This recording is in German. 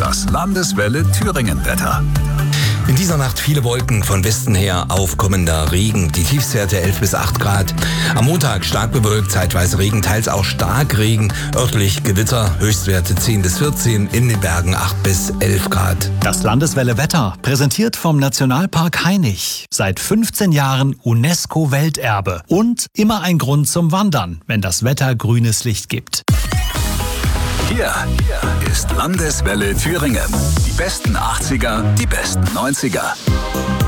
Das Landeswelle Thüringen-Wetter. In dieser Nacht viele Wolken, von Westen her aufkommender Regen. Die Tiefstwerte 11 bis 8 Grad. Am Montag stark bewölkt, zeitweise Regen, teils auch Starkregen. Örtlich Gewitter, Höchstwerte 10 bis 14, in den Bergen 8 bis 11 Grad. Das Landeswelle Wetter, präsentiert vom Nationalpark Hainich. Seit 15 Jahren UNESCO-Welterbe. Und immer ein Grund zum Wandern, wenn das Wetter grünes Licht gibt. Hier ist Landeswelle Thüringen. Die besten 80er, die besten 90er.